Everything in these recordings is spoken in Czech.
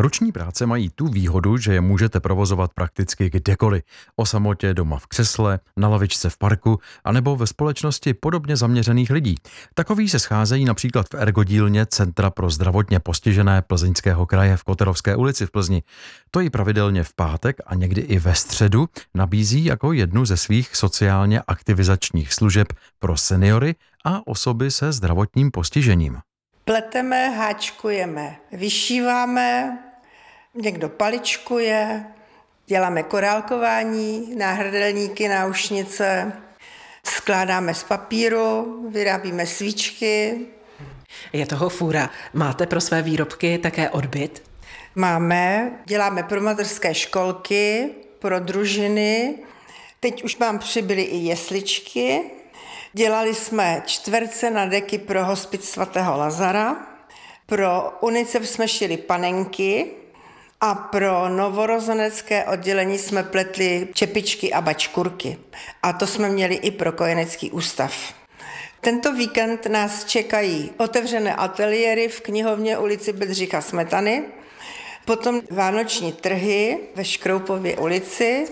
Ruční práce mají tu výhodu, že je můžete provozovat prakticky kdekoliv. O samotě, doma v křesle, na lavičce v parku, anebo ve společnosti podobně zaměřených lidí. Takoví se scházejí například v ergodílně Centra pro zdravotně postižené Plzeňského kraje v Koterovské ulici v Plzni. To ji pravidelně v pátek a někdy i ve středu nabízí jako jednu ze svých sociálně aktivizačních služeb pro seniory a osoby se zdravotním postižením. Pleteme, háčkujeme, vyšíváme, někdo paličkuje, děláme korálkování, náhrdelníky, náušnice, skládáme z papíru, vyrábíme svíčky. Je toho fůra. Máte pro své výrobky také odbyt? Máme, děláme pro mateřské školky, pro družiny. Teď už mám přibyly i jesličky. Dělali jsme čtverce na deky pro hospic svatého Lazara. Pro UNICEF jsme šili panenky a pro novorozenecké oddělení jsme pletli čepičky a bačkurky. A to jsme měli i pro kojenecký ústav. Tento víkend nás čekají otevřené ateliéry v knihovně ulici Bedřicha Smetany, potom vánoční trhy ve Škroupově ulici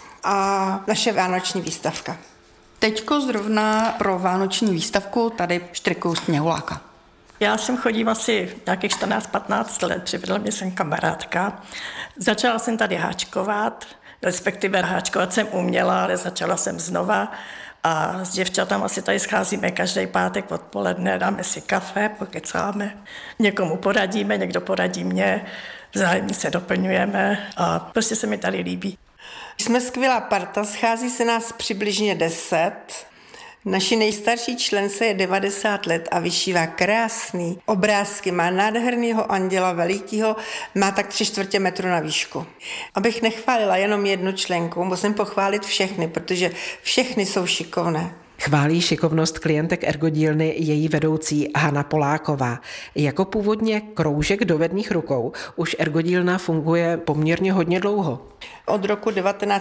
a naše vánoční výstavka. Teďko zrovna pro vánoční výstavku tady štrikuju Sněhuláka. Já jsem chodím asi nějakých 14-15 let, přivedla mě sem kamarádka. Začala jsem tady háčkovat, respektive háčkovat jsem uměla, ale začala jsem znova. A s děvčatama si tady scházíme každý pátek odpoledne, dáme si kafe, pokecáme, někomu poradíme, někdo poradí mě, vzájemně se doplňujeme a prostě se mi tady líbí. Jsme skvělá parta, schází se nás přibližně 10. Naši nejstarší člence je 90 let a vyšívá krásný obrázky. Má nádhernýho anděla velikýho, má tak 3/4 metru na výšku. Abych nechválila jenom jednu členku, musím pochválit všechny, protože všechny jsou šikovné. Chválí šikovnost klientek ergodílny její vedoucí Hana Poláková. Jako původně kroužek dovedných rukou už ergodílna funguje poměrně hodně dlouho. Od roku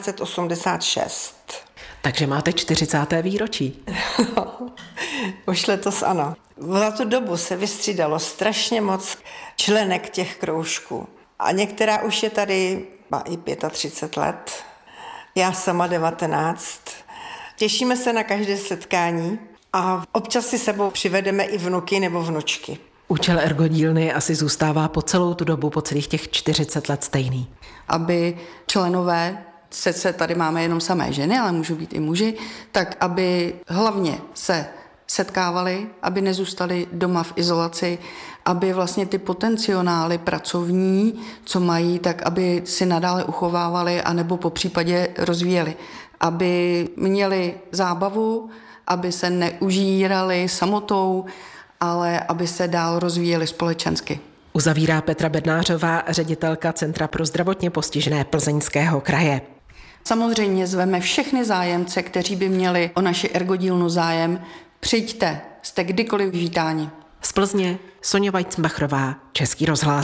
1986. Takže máte 40. výročí. Už letos ano. Za tu dobu se vystřídalo strašně moc členek těch kroužků. A některá už je tady, má i 35 let. Já sama 19. Těšíme se na každé setkání a občas si sebou přivedeme i vnuky nebo vnučky. Účel ergodílny asi zůstává po celou tu dobu, po celých těch 40 let stejný. Aby členové, se tady máme jenom samé ženy, ale můžou být i muži, tak aby hlavně se setkávali, aby nezůstali doma v izolaci, aby vlastně ty potenciály pracovní, co mají, tak aby si nadále uchovávali anebo po případě rozvíjeli. Aby měli zábavu, aby se neužírali samotou, ale aby se dál rozvíjeli společensky. Uzavírá Petra Bednářová, ředitelka Centra pro zdravotně postižené Plzeňského kraje. Samozřejmě zveme všechny zájemce, kteří by měli o naši ergodílnu zájem. Přijďte, jste kdykoliv vítáni. Z Plzně Soňa Weizbachrová, Český rozhlas.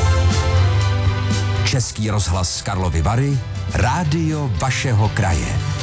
Český rozhlas Karlovy Vary, rádio vašeho kraje.